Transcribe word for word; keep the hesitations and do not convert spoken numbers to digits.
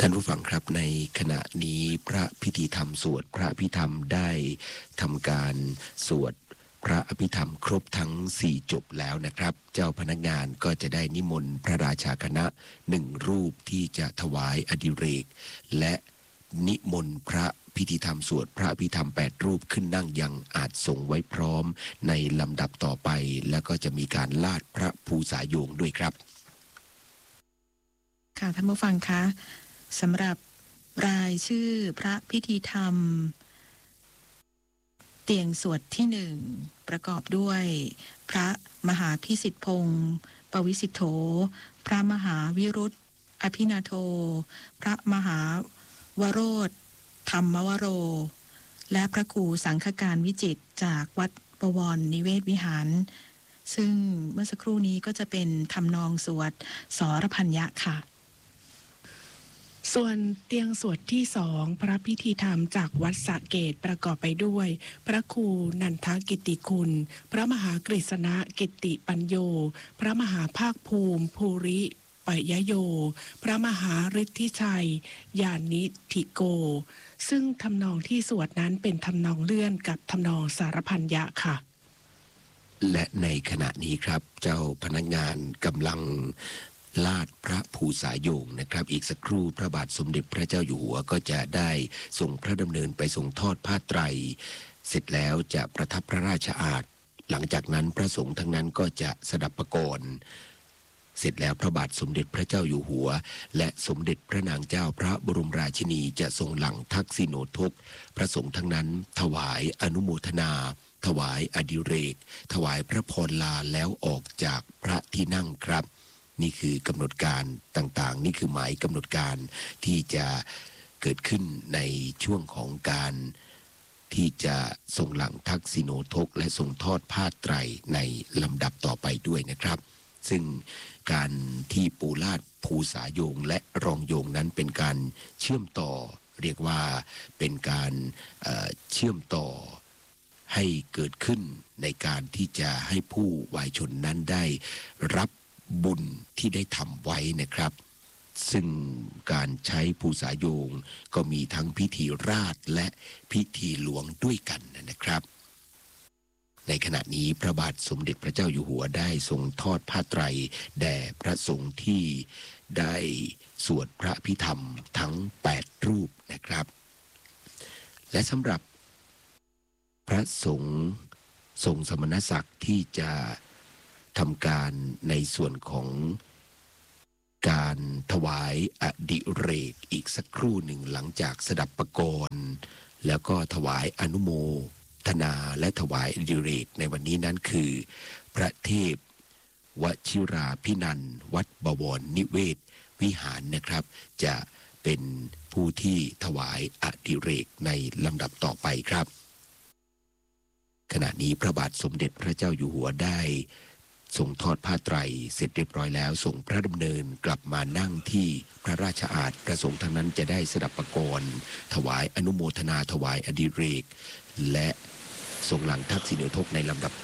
ท่านผู้ฟังครับในขณะนี้พระพิธีธรรมสวดพระอภิธรรมได้ทำการสวดพระอภิธรรมครบทั้งสี่จบแล้วนะครับเจ้าพนักงานก็จะได้นิมนต์พระราชาคณะหนึ่งรูปที่จะถวายอดิเรกและนิมนต์พระพิธีธรรมสวดพระอภิธรรมแปดรูปขึ้นนั่งยังอาจทรงไว้พร้อมในลำดับต่อไปแล้วก็จะมีการลาดพระภูษาโยงด้วยครับค่ะท่านผู้ฟังคะสำหรับรายชื่อพระพิธีธรรมเตียงสวดที่หนึ่งประกอบด้วยพระมหาพิสิทธิพงศ์ปวิสิทโธพระมหาวิรุธอภินาโทพระมหาวโรธธรรมวโรและพระครูสังฆการวิจิตรจากวัดบวรนิเวศวิหารซึ่งเมื่อสักครู่นี้ก็จะเป็นทำนองสวดสรพัญญะค่ะส่วนเตียงสวดที่สองพระพิธีธรรมจากวัดสระเกตประกอบไปด้วยพระครูนันทกิตติคุณพระมหากฤษณะกิตติปัญโยพระมหาภาคภูมิภูริปยโยพระมหาฤทธิชัยญาณิธิโกซึ่งทำนองที่สวดนั้นเป็นทำนองเลื่อนกับทำนองสารพัญญะค่ะและในขณะนี้ครับเจ้าพนักงานกำลังลาดพระภูษาโยงนะครับอีกสักครู่พระบาทสมเด็จพระเจ้าอยู่หัวก็จะได้ส่งพระดำเนินไปส่งทอดผ้าไตรเสร็จแล้วจะประทับพระราชอาณาหลังจากนั้นพระสงฆ์ทั้งนั้นก็จะสดับประกรณ์เสร็จแล้วพระบาทสมเด็จพระเจ้าอยู่หัวและสมเด็จพระนางเจ้าพระบรมราชินีจะทรงหลังทักษิโนทกพระสงฆ์ทั้งนั้นถวายอนุโมทนาถวายอดิเรกถวายพระพรลาแล้วออกจากพระที่นั่งครับนี่คือกำหนดการต่างๆนี่คือหมายกำหนดการที่จะเกิดขึ้นในช่วงของการที่จะทรงหลังทักษิโนทกและทรงทอดผ้าไตรในลำดับต่อไปด้วยนะครับซึ่งการที่ปูลาดภูษาโยงและรองโยงนั้นเป็นการเชื่อมต่อเรียกว่าเป็นการเอ่อเชื่อมต่อให้เกิดขึ้นในการที่จะให้ผู้วายชนนั้นได้รับบุญที่ได้ทำไว้นะครับซึ่งการใช้ภูษาโยงก็มีทั้งพิธีราชและพิธีหลวงด้วยกันนะครับในขณะนี้พระบาทสมเด็จพระเจ้าอยู่หัวได้ทรงทอดผ้าไตรแด่พระสงฆ์ที่ได้สวดพระพิธรรมทั้งแปดรูปนะครับและสำหรับพระสงฆ์ทรงสมณศักดิ์ที่จะทำการในส่วนของการถวายอดิเรกอีกสักครู่หนึ่งหลังจากสดับประกรณ์แล้วก็ถวายอนุโมทนาและถวายอดิเรกในวันนี้นั้นคือพระเทพวชิราภินันท์วัดบวรนิเวศวิหารนะครับจะเป็นผู้ที่ถวายอดิเรกในลำดับต่อไปครับขณะนี้พระบาทสมเด็จพระเจ้าอยู่หัวได้ทรงทอดผ้าไตรเสร็จเรียบร้อยแล้วส่งพระดำเนินกลับมานั่งที่พระราชอาณาประสงค์ทั้งนั้นจะได้สดับประกรณ์ถวายอนุโมทนาถวายอดิเรกและทรงหลังทักษิโนทกในลำดับ